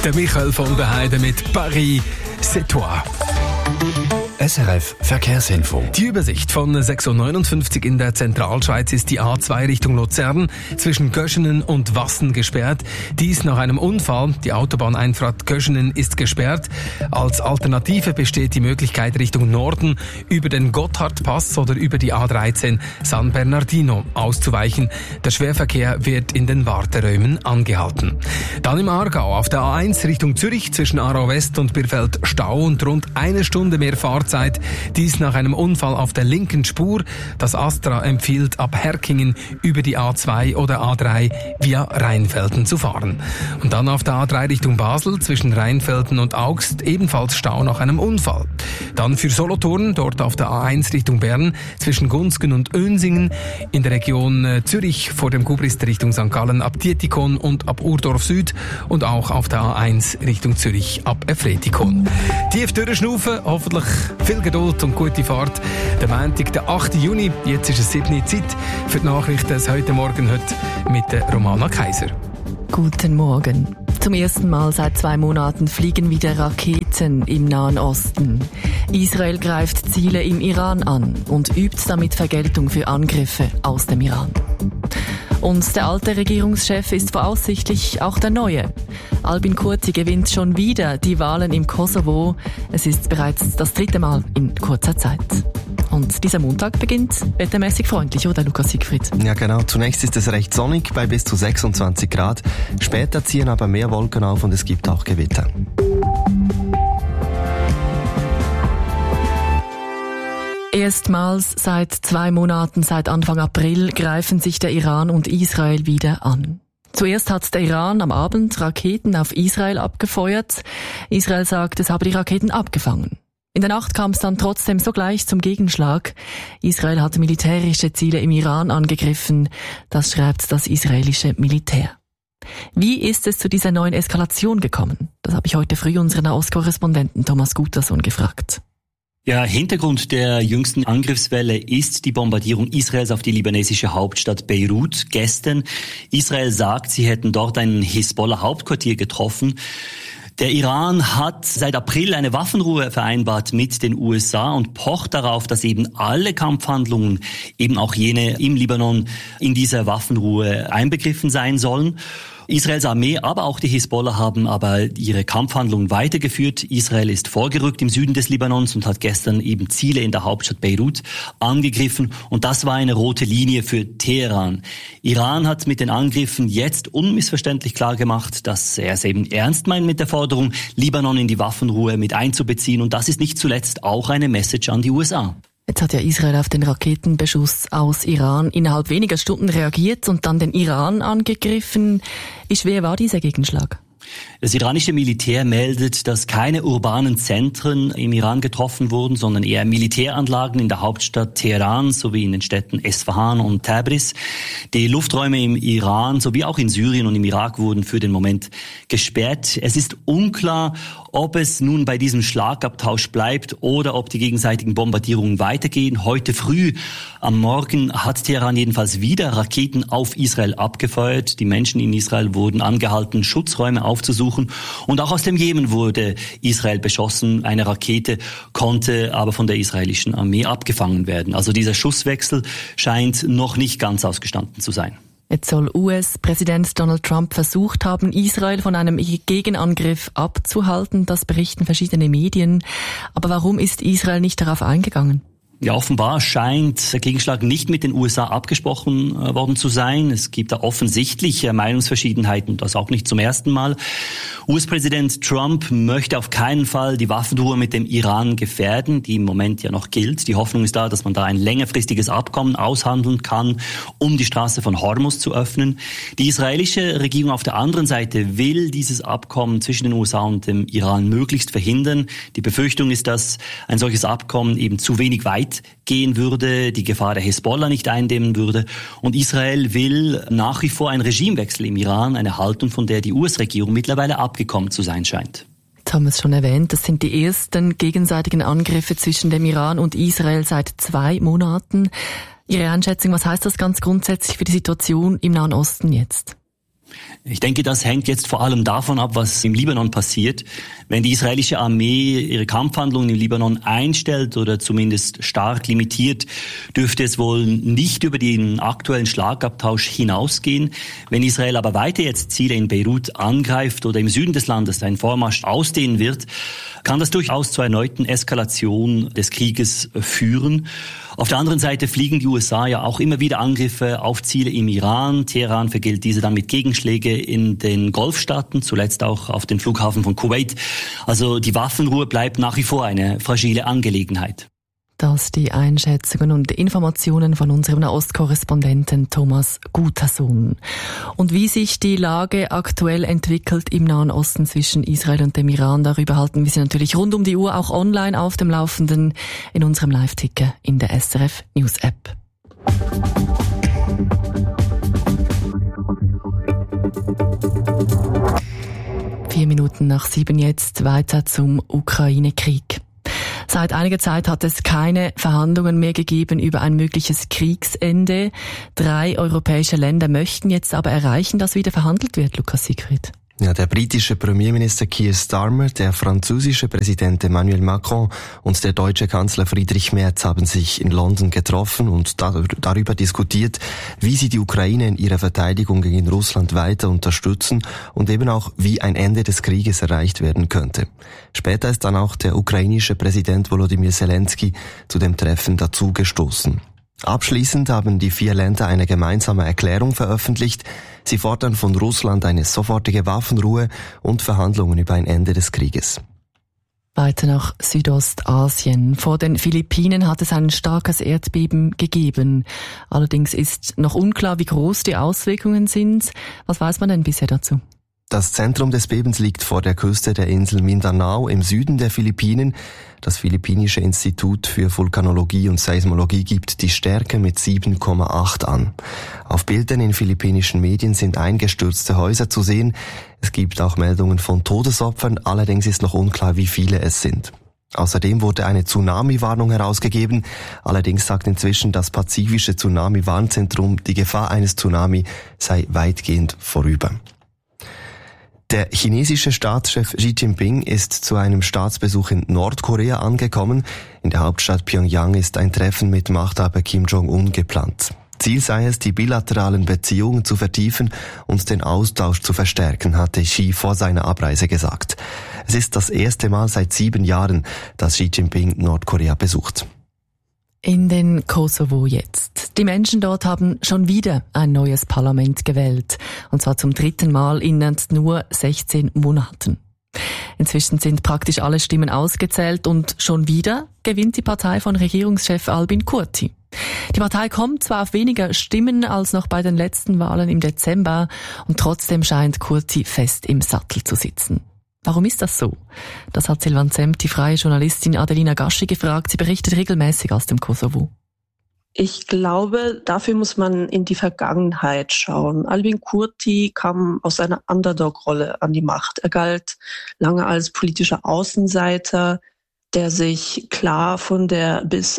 Der Michael von der Heide mit Paris, c'est toi. SRF Verkehrsinfo. Die Übersicht von 6.59 Uhr in der Zentralschweiz ist die A2 Richtung Luzern zwischen Göschenen und Wassen gesperrt. Dies nach einem Unfall. Die Autobahneinfahrt Göschenen ist gesperrt. Als Alternative besteht die Möglichkeit, Richtung Norden über den Gotthardpass oder über die A13 San Bernardino auszuweichen. Der Schwerverkehr wird in den Warteräumen angehalten. Dann im Aargau auf der A1 Richtung Zürich zwischen Aarau West und Birfeld Stau und rund eine Stunde mehr Fahrzeit. Dies nach einem Unfall auf der linken Spur. Das Astra empfiehlt, ab Herkingen über die A2 oder A3 via Rheinfelden zu fahren. Und dann auf der A3 Richtung Basel zwischen Rheinfelden und Augst ebenfalls Stau nach einem Unfall. Dann für Solothurn, dort auf der A1 Richtung Bern zwischen Gunzgen und Önsingen, in der Region Zürich vor dem Gubrist Richtung St. Gallen ab Dietikon und ab Urdorf Süd und auch auf der A1 Richtung Zürich ab Efretikon. Tief durchschnaufen, hoffentlich viel Geduld und gute Fahrt. Der Montag, der 8. Juni, jetzt ist es 7 Uhr Zeit für die Nachrichten heute Morgen mit der Romana Kaiser. Guten Morgen. Zum ersten Mal seit 2 Monaten fliegen wieder Raketen im Nahen Osten. Israel greift Ziele im Iran an und übt damit Vergeltung für Angriffe aus dem Iran. Und der alte Regierungschef ist voraussichtlich auch der neue. Albin Kurti gewinnt schon wieder die Wahlen im Kosovo. Es ist bereits das 3. Mal in kurzer Zeit. Und dieser Montag beginnt wettermäßig freundlich, oder Lukas Siegfried? Ja genau, zunächst ist es recht sonnig bei bis zu 26 Grad. Später ziehen aber mehr Wolken auf und es gibt auch Gewitter. Erstmals seit 2 Monaten, seit Anfang April, greifen sich der Iran und Israel wieder an. Zuerst hat der Iran am Abend Raketen auf Israel abgefeuert. Israel sagt, es habe die Raketen abgefangen. In der Nacht kam es dann trotzdem sogleich zum Gegenschlag. Israel hat militärische Ziele im Iran angegriffen. Das schreibt das israelische Militär. Wie ist es zu dieser neuen Eskalation gekommen? Das habe ich heute früh unseren Nahostkorrespondenten Thomas Gutersohn gefragt. Ja, Hintergrund der jüngsten Angriffswelle ist die Bombardierung Israels auf die libanesische Hauptstadt Beirut gestern. Israel sagt, sie hätten dort ein Hisbollah-Hauptquartier getroffen. Der Iran hat seit April eine Waffenruhe vereinbart mit den USA und pocht darauf, dass eben alle Kampfhandlungen, eben auch jene im Libanon, in dieser Waffenruhe einbegriffen sein sollen. Israels Armee, aber auch die Hisbollah haben aber ihre Kampfhandlungen weitergeführt. Israel ist vorgerückt im Süden des Libanons und hat gestern eben Ziele in der Hauptstadt Beirut angegriffen. Und das war eine rote Linie für Teheran. Iran hat mit den Angriffen jetzt unmissverständlich klargemacht, dass er es eben ernst meint mit der Forderung, Libanon in die Waffenruhe mit einzubeziehen. Und das ist nicht zuletzt auch eine Message an die USA. Jetzt hat ja Israel auf den Raketenbeschuss aus Iran innerhalb weniger Stunden reagiert und dann den Iran angegriffen. Wie schwer war dieser Gegenschlag? Das iranische Militär meldet, dass keine urbanen Zentren im Iran getroffen wurden, sondern eher Militäranlagen in der Hauptstadt Teheran sowie in den Städten Esfahan und Tabriz. Die Lufträume im Iran sowie auch in Syrien und im Irak wurden für den Moment gesperrt. Es ist unklar, ob es nun bei diesem Schlagabtausch bleibt oder ob die gegenseitigen Bombardierungen weitergehen. Heute früh am Morgen hat Teheran jedenfalls wieder Raketen auf Israel abgefeuert. Die Menschen in Israel wurden angehalten, Schutzräume aufzusuchen. Und auch aus dem Jemen wurde Israel beschossen. Eine Rakete konnte aber von der israelischen Armee abgefangen werden. Also dieser Schusswechsel scheint noch nicht ganz ausgestanden zu sein. Jetzt soll US-Präsident Donald Trump versucht haben, Israel von einem Gegenangriff abzuhalten. Das berichten verschiedene Medien. Aber warum ist Israel nicht darauf eingegangen? Ja, offenbar scheint der Gegenschlag nicht mit den USA abgesprochen worden zu sein. Es gibt da offensichtlich Meinungsverschiedenheiten, das auch nicht zum ersten Mal. US-Präsident Trump möchte auf keinen Fall die Waffenruhe mit dem Iran gefährden, die im Moment ja noch gilt. Die Hoffnung ist da, dass man da ein längerfristiges Abkommen aushandeln kann, um die Straße von Hormuz zu öffnen. Die israelische Regierung auf der anderen Seite will dieses Abkommen zwischen den USA und dem Iran möglichst verhindern. Die Befürchtung ist, dass ein solches Abkommen eben zu wenig weit gehen würde, die Gefahr der Hisbollah nicht eindämmen würde. Und Israel will nach wie vor einen Regimewechsel im Iran, eine Haltung, von der die US-Regierung mittlerweile abgekommen zu sein scheint. Jetzt haben wir es schon erwähnt, das sind die ersten gegenseitigen Angriffe zwischen dem Iran und Israel seit 2 Monaten. Ihre Einschätzung, was heißt das ganz grundsätzlich für die Situation im Nahen Osten jetzt? Ich denke, das hängt jetzt vor allem davon ab, was im Libanon passiert. Wenn die israelische Armee ihre Kampfhandlungen im Libanon einstellt oder zumindest stark limitiert, dürfte es wohl nicht über den aktuellen Schlagabtausch hinausgehen. Wenn Israel aber weiter jetzt Ziele in Beirut angreift oder im Süden des Landes einen Vormarsch ausdehnen wird, kann das durchaus zur erneuten Eskalation des Krieges führen. Auf der anderen Seite fliegen die USA ja auch immer wieder Angriffe auf Ziele im Iran. Teheran vergilt diese dann mit Gegenschläge in den Golfstaaten, zuletzt auch auf den Flughafen von Kuwait. Also die Waffenruhe bleibt nach wie vor eine fragile Angelegenheit. Das die Einschätzungen und Informationen von unserem Nahostkorrespondenten Thomas Gutasohn. Und wie sich die Lage aktuell entwickelt im Nahen Osten zwischen Israel und dem Iran, darüber halten wir Sie natürlich rund um die Uhr auch online auf dem Laufenden in unserem Live-Ticker in der SRF News App. Vier Minuten nach 7 jetzt weiter zum Ukraine-Krieg. Seit einiger Zeit hat es keine Verhandlungen mehr gegeben über ein mögliches Kriegsende. 3 europäische Länder möchten jetzt aber erreichen, dass wieder verhandelt wird, Lukas Siegfried. Ja, der britische Premierminister Keir Starmer, der französische Präsident Emmanuel Macron und der deutsche Kanzler Friedrich Merz haben sich in London getroffen und darüber diskutiert, wie sie die Ukraine in ihrer Verteidigung gegen Russland weiter unterstützen und eben auch, wie ein Ende des Krieges erreicht werden könnte. Später ist dann auch der ukrainische Präsident Volodymyr Zelensky zu dem Treffen dazugestoßen. Abschließend haben die 4 Länder eine gemeinsame Erklärung veröffentlicht. Sie fordern von Russland eine sofortige Waffenruhe und Verhandlungen über ein Ende des Krieges. Weiter nach Südostasien. Vor den Philippinen hat es ein starkes Erdbeben gegeben. Allerdings ist noch unklar, wie groß die Auswirkungen sind. Was weiß man denn bisher dazu? Das Zentrum des Bebens liegt vor der Küste der Insel Mindanao im Süden der Philippinen. Das Philippinische Institut für Vulkanologie und Seismologie gibt die Stärke mit 7,8 an. Auf Bildern in philippinischen Medien sind eingestürzte Häuser zu sehen. Es gibt auch Meldungen von Todesopfern, allerdings ist noch unklar, wie viele es sind. Außerdem wurde eine Tsunami-Warnung herausgegeben. Allerdings sagt inzwischen das Pazifische Tsunami-Warnzentrum, die Gefahr eines Tsunami sei weitgehend vorüber. Der chinesische Staatschef Xi Jinping ist zu einem Staatsbesuch in Nordkorea angekommen. In der Hauptstadt Pyongyang ist ein Treffen mit Machthaber Kim Jong-un geplant. Ziel sei es, die bilateralen Beziehungen zu vertiefen und den Austausch zu verstärken, hatte Xi vor seiner Abreise gesagt. Es ist das erste Mal seit 7 Jahren, dass Xi Jinping Nordkorea besucht. In den Kosovo jetzt. Die Menschen dort haben schon wieder ein neues Parlament gewählt. Und zwar zum 3. Mal in nur 16 Monaten. Inzwischen sind praktisch alle Stimmen ausgezählt und schon wieder gewinnt die Partei von Regierungschef Albin Kurti. Die Partei kommt zwar auf weniger Stimmen als noch bei den letzten Wahlen im Dezember und trotzdem scheint Kurti fest im Sattel zu sitzen. Warum ist das so? Das hat Silvan Zemp, die freie Journalistin Adelina Gaschi, gefragt. Sie berichtet regelmäßig aus dem Kosovo. Ich glaube, dafür muss man in die Vergangenheit schauen. Albin Kurti kam aus einer Underdog-Rolle an die Macht. Er galt lange als politischer Außenseiter, der sich klar von der bis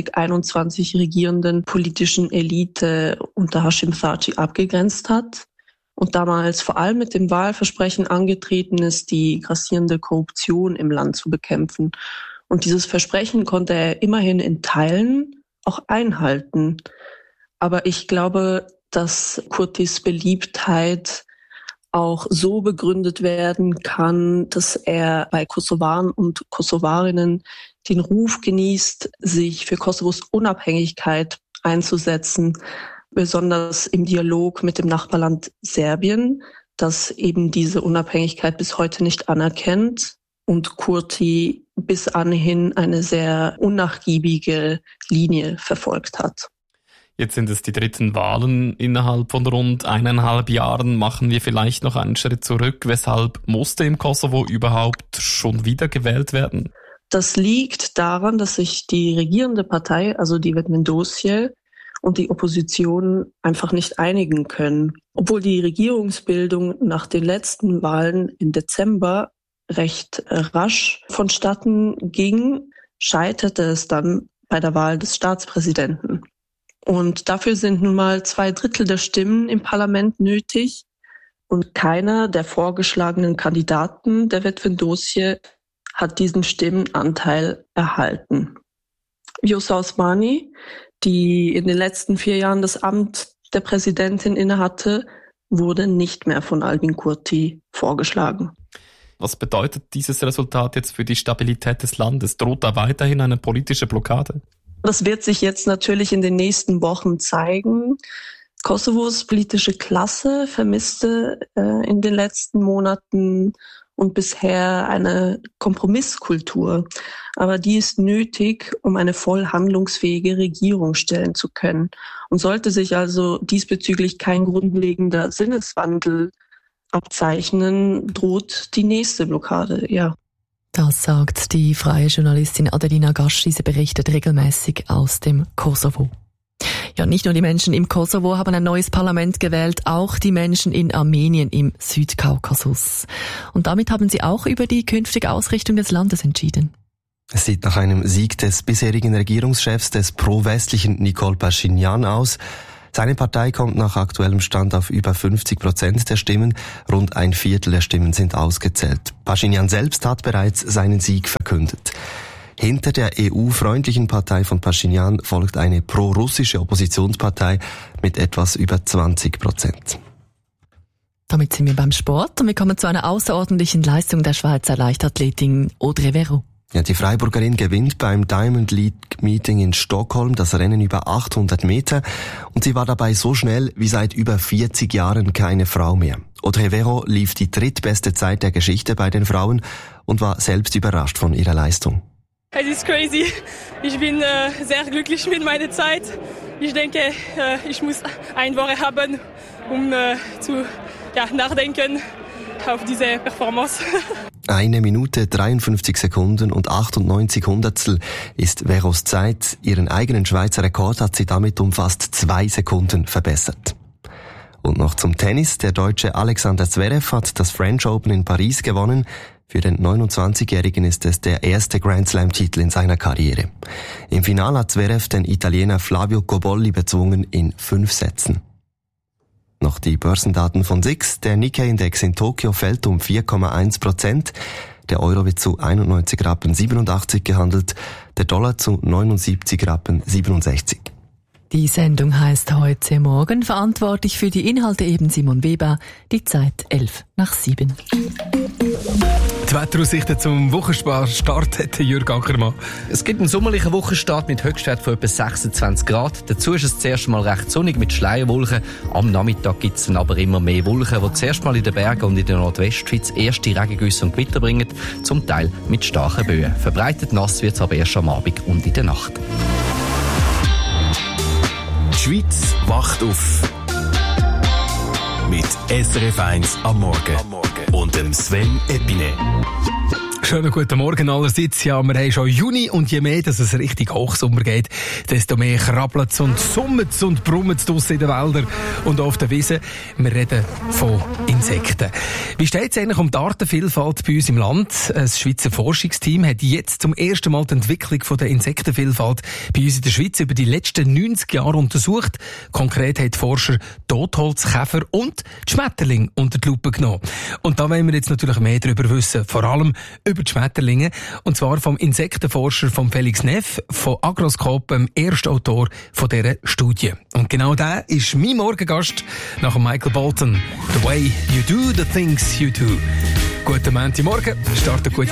2021 regierenden politischen Elite unter Hashim Thaçi abgegrenzt hat. Und damals vor allem mit dem Wahlversprechen angetreten ist, die grassierende Korruption im Land zu bekämpfen. Und dieses Versprechen konnte er immerhin in Teilen auch einhalten. Aber ich glaube, dass Kurtis Beliebtheit auch so begründet werden kann, dass er bei Kosovaren und Kosovarinnen den Ruf genießt, sich für Kosovos Unabhängigkeit einzusetzen, besonders im Dialog mit dem Nachbarland Serbien, das eben diese Unabhängigkeit bis heute nicht anerkennt und Kurti bis anhin eine sehr unnachgiebige Linie verfolgt hat. Jetzt sind es die 3. Wahlen innerhalb von rund 1,5 Jahren. Machen wir vielleicht noch einen Schritt zurück. Weshalb musste im Kosovo überhaupt schon wieder gewählt werden? Das liegt daran, dass sich die regierende Partei, also die Vetmendosje, und die Opposition einfach nicht einigen können. Obwohl die Regierungsbildung nach den letzten Wahlen im Dezember recht rasch vonstatten ging, scheiterte es dann bei der Wahl des Staatspräsidenten. Und dafür sind nun mal 2/3 der Stimmen im Parlament nötig. Und keiner der vorgeschlagenen Kandidaten der Wetwin-Dossier hat diesen Stimmenanteil erhalten. Yousra Osmani, die in den letzten 4 Jahren das Amt der Präsidentin innehatte, wurde nicht mehr von Albin Kurti vorgeschlagen. Was bedeutet dieses Resultat jetzt für die Stabilität des Landes? Droht da weiterhin eine politische Blockade? Das wird sich jetzt natürlich in den nächsten Wochen zeigen. Kosovos politische Klasse vermisste in den letzten Monaten und bisher eine Kompromisskultur. Aber die ist nötig, um eine voll handlungsfähige Regierung stellen zu können. Und sollte sich also diesbezüglich kein grundlegender Sinneswandel abzeichnen, droht die nächste Blockade, ja. Das sagt die freie Journalistin Adelina Gaschi. Sie berichtet regelmäßig aus dem Kosovo. Ja, nicht nur die Menschen im Kosovo haben ein neues Parlament gewählt, auch die Menschen in Armenien im Südkaukasus. Und damit haben sie auch über die künftige Ausrichtung des Landes entschieden. Es sieht nach einem Sieg des bisherigen Regierungschefs des pro-westlichen Nikol Paschinjan aus. Seine Partei kommt nach aktuellem Stand auf über 50% der Stimmen. Rund 1/4 der Stimmen sind ausgezählt. Paschinjan selbst hat bereits seinen Sieg verkündet. Hinter der EU-freundlichen Partei von Paschinjan folgt eine pro-russische Oppositionspartei mit etwas über 20%. Damit sind wir beim Sport und wir kommen zu einer außerordentlichen Leistung der Schweizer Leichtathletin Audrey Verreaux. Ja, die Freiburgerin gewinnt beim Diamond League Meeting in Stockholm das Rennen über 800 Meter und sie war dabei so schnell wie seit über 40 Jahren keine Frau mehr. Audrey Verreaux lief die drittbeste Zeit der Geschichte bei den Frauen und war selbst überrascht von ihrer Leistung. Es ist crazy. Ich bin sehr glücklich mit meiner Zeit. Ich denke, ich muss eine Woche haben, um zu nachdenken auf diese Performance. 1 Minute 53 Sekunden und 98 Hundertstel ist Verreaux' Zeit. Ihren eigenen Schweizer Rekord hat sie damit um fast 2 Sekunden verbessert. Und noch zum Tennis. Der Deutsche Alexander Zverev hat das French Open in Paris gewonnen. Für den 29-Jährigen ist es der erste Grand Slam-Titel in seiner Karriere. Im Finale hat Zverev den Italiener Flavio Cobolli bezwungen in 5 Sätzen. Noch die Börsendaten von SIX. Der Nikkei-Index in Tokio fällt um 4,1%. Der Euro wird zu 91,87 Rappen gehandelt. Der Dollar zu 79,67 Rappen. Die Sendung heißt heute Morgen. Verantwortlich für die Inhalte eben Simon Weber. Die Zeit 6:11. Die Wetteraussichten zum Wochenstart hat Jürg Ackermann. Es gibt einen sommerlichen Wochenstart mit Höchstwert von etwa 26 Grad. Dazu ist es zuerst mal recht sonnig mit Schleierwolken. Am Nachmittag gibt es dann aber immer mehr Wolken, die zuerst mal in den Bergen und in der Nordwestschweiz erste Regengüsse und Gewitter bringen, zum Teil mit starken Böen. Verbreitet nass wird es aber erst am Abend und in der Nacht. Die Schweiz wacht auf. Mit SRF 1 am Morgen. Und dem Sven Epine. Schönen guten Morgen allerseits. Ja, wir haben schon Juni und je mehr, dass es richtig Hochsommer geht, desto mehr krabbelt und summt und brummt draussen in den Wäldern und auf der Wiese. Wir reden von Insekten. Wie steht es eigentlich um die Artenvielfalt bei uns im Land? Das Schweizer Forschungsteam hat jetzt zum ersten Mal die Entwicklung von der Insektenvielfalt bei uns in der Schweiz über die letzten 90 Jahre untersucht. Konkret haben die Forscher Totholzkäfer und die Schmetterlinge unter die Lupe genommen. Und da wollen wir jetzt natürlich mehr darüber wissen, vor allem über die Schmetterlinge, und zwar vom Insektenforscher von Felix Neff von Agroscope, dem ersten Autor von dieser Studie. Und genau der ist mein Morgengast nach Michael Bolton. The way you do the things you do. Guten Montagmorgen, startet gut